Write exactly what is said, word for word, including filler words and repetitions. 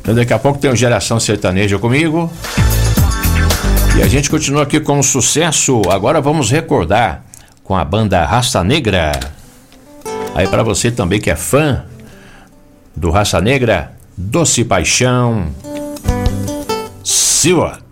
Daqui a pouco tem o Geração Sertaneja comigo. E a gente continua aqui com o sucesso. Agora vamos recordar com a banda Raça Negra. Aí para você também que é fã do Raça Negra, Doce Paixão, Silva.